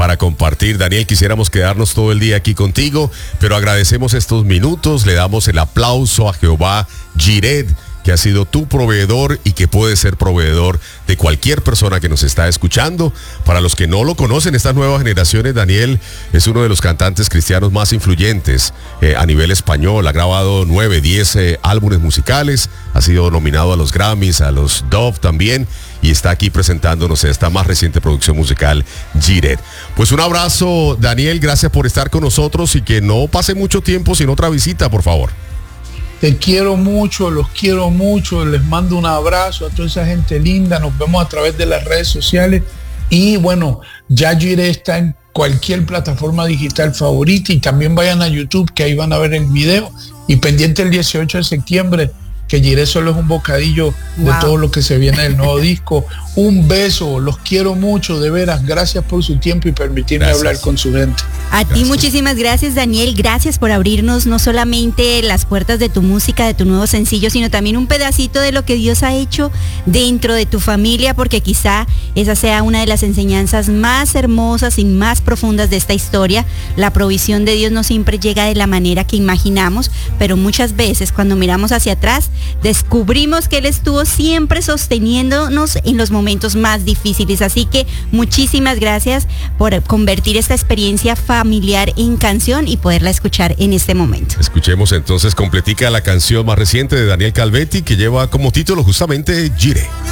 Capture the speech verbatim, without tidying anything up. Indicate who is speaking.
Speaker 1: para compartir. Daniel, quisiéramos quedarnos todo el día aquí contigo, pero agradecemos estos minutos, le damos el aplauso a Jehová Jireh, que ha sido tu proveedor y que puede ser proveedor de cualquier persona que nos está escuchando. Para los que no lo conocen, estas nuevas generaciones, Daniel es uno de los cantantes cristianos más influyentes eh, a nivel español. Ha grabado nueve, diez eh, álbumes musicales, ha sido nominado a los Grammys, a los Dove también, y está aquí presentándonos esta más reciente producción musical, Jireh. Pues un abrazo, Daniel, gracias por estar con nosotros y que no pase mucho tiempo sin otra visita, por favor.
Speaker 2: Te quiero mucho, los quiero mucho, les mando un abrazo a toda esa gente linda, nos vemos a través de las redes sociales y bueno, ya Jireh está en cualquier plataforma digital favorita y también vayan a YouTube que ahí van a ver el video y pendiente el dieciocho de septiembre que Jireh solo es un bocadillo wow. de todo lo que se viene del nuevo disco. Un beso, los quiero mucho, de veras, gracias por su tiempo y permitirme gracias. hablar con su gente.
Speaker 3: A ti gracias. Muchísimas gracias, Daniel, gracias por abrirnos no solamente las puertas de tu música, de tu nuevo sencillo, sino también un pedacito de lo que Dios ha hecho dentro de tu familia, porque quizá esa sea una de las enseñanzas más hermosas y más profundas de esta historia. La provisión de Dios no siempre llega de la manera que imaginamos, pero muchas veces cuando miramos hacia atrás, descubrimos que Él estuvo siempre sosteniéndonos en los momentos más difíciles. Así que muchísimas gracias por convertir esta experiencia familiar en canción y poderla escuchar en este momento.
Speaker 1: Escuchemos entonces completica la canción más reciente de Daniel Calvetti, que lleva como título justamente Jireh.